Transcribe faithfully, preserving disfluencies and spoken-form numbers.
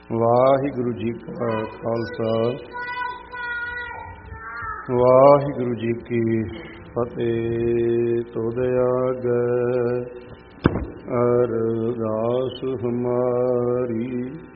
ਵਾਹਿਗੁਰੂ ਜੀ ਕਾ ਖਾਲਸਾ, ਵਾਹਿਗੁਰੂ ਜੀ ਕੀ ਫਤਿਹ। ਤੁਧ ਆਗੈ ਅਰਦਾਸ ਹਮਾਰੀ,